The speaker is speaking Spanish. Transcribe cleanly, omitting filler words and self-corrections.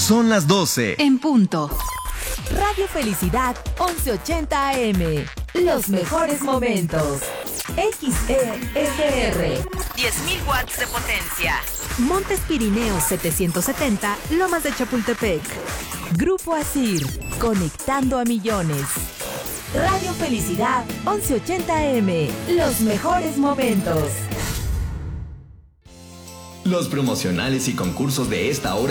Son las 12. En punto. Radio Felicidad 1180 AM. Los mejores momentos. XESR. 10.000 watts de potencia. Montes Pirineos 770, Lomas de Chapultepec. Grupo Asir, conectando a millones. Radio Felicidad 1180 AM. Los mejores momentos. Los promocionales y concursos de esta hora